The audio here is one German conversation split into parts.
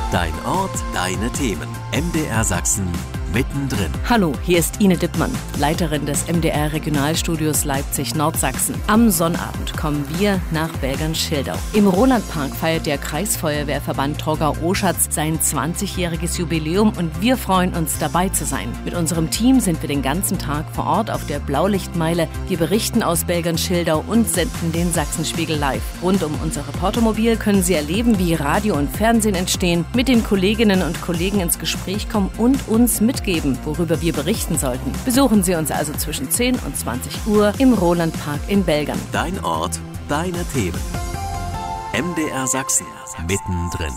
Dein Ort, deine Themen. MDR Sachsen mittendrin. Hallo, hier ist Ine Dippmann, Leiterin des MDR Regionalstudios Leipzig-Nordsachsen. Am Sonnabend kommen wir nach Belgern-Schildau. Im Rolandpark feiert der Kreisfeuerwehrverband Troggau-Oschatz sein 20-jähriges Jubiläum und wir freuen uns, dabei zu sein. Mit unserem Team sind wir den ganzen Tag vor Ort auf der Blaulichtmeile. Wir berichten aus Belgern-Schildau und senden den Sachsenspiegel live. Rund um unser Reportermobil können Sie erleben, wie Radio und Fernsehen entstehen, mit den Kolleginnen und Kollegen ins Gespräch kommen und uns mitgeben, worüber wir berichten sollten. Besuchen Sie uns also zwischen 10 und 20 Uhr im Rolandpark in Belgern. Dein Ort, deine Themen. MDR Sachsen mittendrin.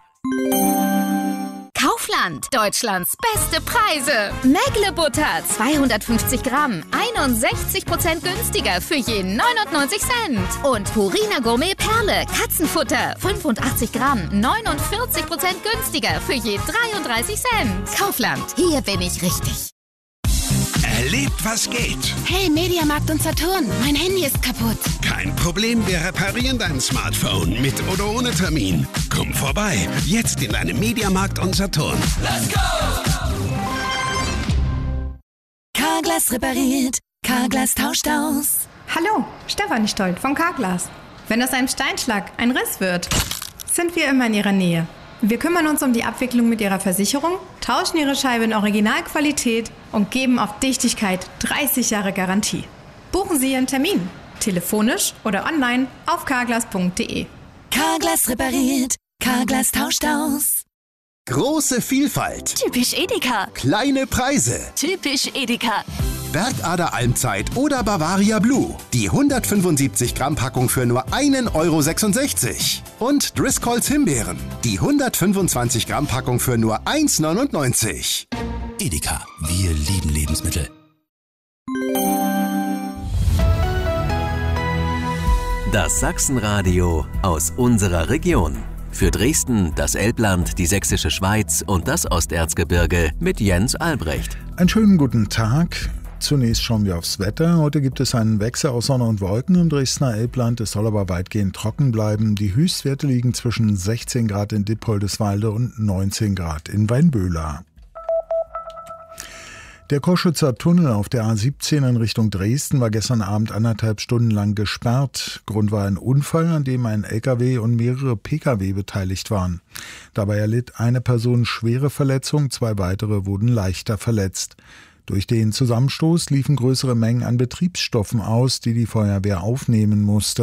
Kaufland, Deutschlands beste Preise. Mägle-Butter, 250 Gramm, 61% günstiger für je 99 Cent. Und Purina Gourmet Perle, Katzenfutter, 85 Gramm, 49% günstiger für je 33 Cent. Kaufland, hier bin ich richtig. Erlebt, was geht. Hey, Mediamarkt und Saturn, mein Handy ist kaputt. Kein Problem, wir reparieren dein Smartphone mit oder ohne Termin. Komm vorbei, jetzt in deinem Mediamarkt und Saturn. Let's go! Carglass repariert, Carglass tauscht aus. Hallo, Stefanie Stolt von Carglass. Wenn aus einem Steinschlag ein Riss wird, sind wir immer in Ihrer Nähe. Wir kümmern uns um die Abwicklung mit Ihrer Versicherung, tauschen Ihre Scheibe in Originalqualität und geben auf Dichtigkeit 30 Jahre Garantie. Buchen Sie Ihren Termin, telefonisch oder online auf carglass.de. Carglass repariert, Carglass tauscht aus. Große Vielfalt. Typisch Edeka. Kleine Preise. Typisch Edeka. Bergader Almzeit oder Bavaria Blue. Die 175 Gramm Packung für nur 1,66 €. Und Driscolls Himbeeren. Die 125 Gramm Packung für nur 1,99 €. Edeka, wir lieben Lebensmittel. Das Sachsenradio aus unserer Region. Für Dresden, das Elbland, die Sächsische Schweiz und das Osterzgebirge mit Jens Albrecht. Einen schönen guten Tag. Zunächst schauen wir aufs Wetter. Heute gibt es einen Wechsel aus Sonne und Wolken im Dresdner Elbland. Es soll aber weitgehend trocken bleiben. Die Höchstwerte liegen zwischen 16 Grad in Dippoldeswalde und 19 Grad in Weinböhler. Der Koschützer Tunnel auf der A17 in Richtung Dresden war gestern Abend 1,5 Stunden lang gesperrt. Grund war ein Unfall, an dem ein LKW und mehrere Pkw beteiligt waren. Dabei erlitt eine Person schwere Verletzungen, 2 weitere wurden leichter verletzt. Durch den Zusammenstoß liefen größere Mengen an Betriebsstoffen aus, die die Feuerwehr aufnehmen musste.